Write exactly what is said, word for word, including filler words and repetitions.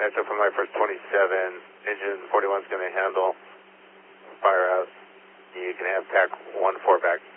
Metro from my first twenty-seven, engine forty-one is going to handle fire out. You can have P A C one four back.